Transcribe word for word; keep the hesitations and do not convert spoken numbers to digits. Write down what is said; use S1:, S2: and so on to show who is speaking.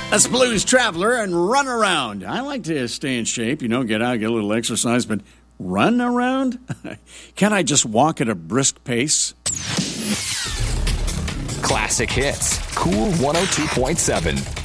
S1: That's Blues Traveler and Run Around. I like to stay in shape, you know, get out, get a little exercise, but run around? Can't I just walk at a brisk pace?
S2: Classic Hits. Cool one oh two point seven.